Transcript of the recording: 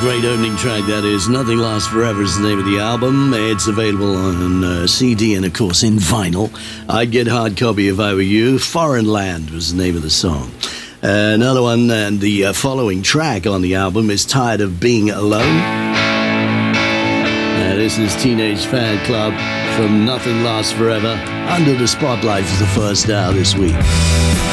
Great opening track, that is. Nothing Lasts Forever is the name of the album. It's available on CD and, of course, in vinyl. I'd get a hard copy if I were you. Foreign Land was the name of the song. Another one, and the following track on the album is Tired of Being Alone. This is Teenage Fan Club from Nothing Lasts Forever, under the spotlight for the first hour this week.